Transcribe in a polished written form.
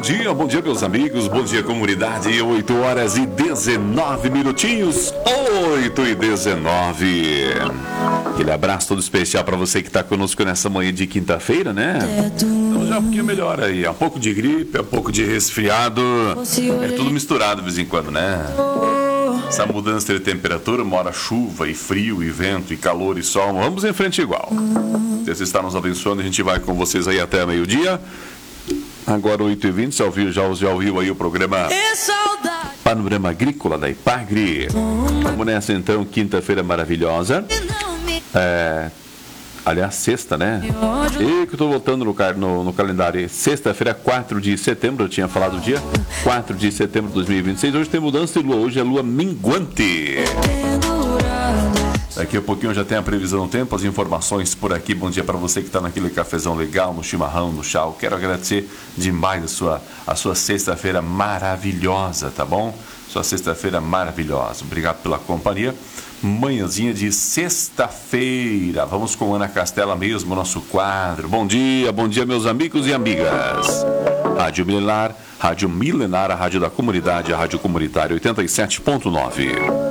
bom dia meus amigos, bom dia comunidade, 8 horas e 19 minutinhos, 8 e 19. Aquele abraço todo especial para você que está conosco nessa manhã de quinta-feira, né? Então já um pouquinho melhor aí, um pouco de gripe, um pouco de resfriado, é tudo misturado de vez em quando, né? Essa mudança de temperatura, uma hora chuva e frio e vento e calor e sol, vamos em frente igual. Deus está nos abençoando, a gente vai com vocês aí até meio-dia. Agora 8h20, já ouviu aí o programa Panorama Agrícola da Ipagre. Vamos nessa então, quinta-feira maravilhosa. Aliás, sexta, né? E que eu estou voltando no calendário. Sexta-feira, 4 de setembro, eu tinha falado o dia. 4 de setembro de 2026. Hoje tem mudança de lua, hoje é lua minguante. Daqui a pouquinho já tem a previsão do tempo, as informações por aqui. Bom dia para você que está naquele cafezão legal, no chimarrão, no chá. Quero agradecer demais a sua sexta-feira maravilhosa, tá bom? Sua sexta-feira maravilhosa. Obrigado pela companhia. Manhãzinha de sexta-feira. Vamos com Ana Castela mesmo, nosso quadro. Bom dia meus amigos e amigas. Rádio Milenar, a rádio da comunidade, a rádio comunitária 87.9.